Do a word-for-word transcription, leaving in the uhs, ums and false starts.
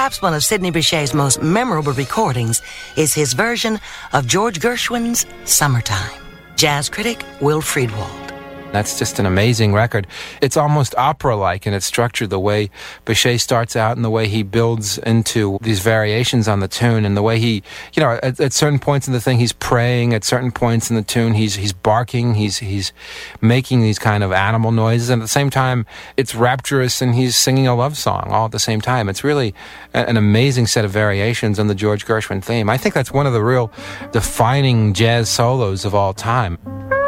Perhaps one of Sidney Bechet's most memorable recordings is his version of George Gershwin's Summertime. Jazz critic Will Friedwald. That's just an amazing record. It's almost opera-like in its structure, the way Bechet starts out and the way he builds into these variations on the tune, and the way he, you know, at, at certain points in the thing he's praying, at certain points in the tune he's he's barking, he's he's making these kind of animal noises, and at the same time it's rapturous and he's singing a love song all at the same time. It's really a, an amazing set of variations on the George Gershwin theme. I think that's one of the real defining jazz solos of all time.